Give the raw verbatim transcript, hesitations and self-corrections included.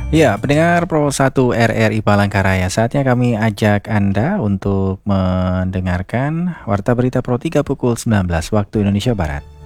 Ya, pendengar Pro satu R R I Palangkaraya, saatnya kami ajak Anda untuk mendengarkan Warta Berita Pro tiga pukul sembilan belas waktu Indonesia Barat.